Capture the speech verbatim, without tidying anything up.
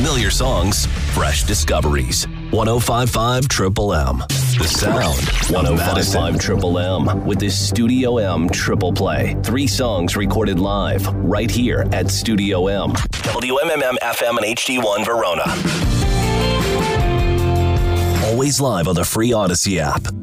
Familiar songs, fresh discoveries. one oh five point five Triple M. The sound. one oh five point five Triple M with this Studio M triple play. Three songs recorded live right here at Studio M. W M M M F M and H D one Verona. Always live on the free Odyssey app.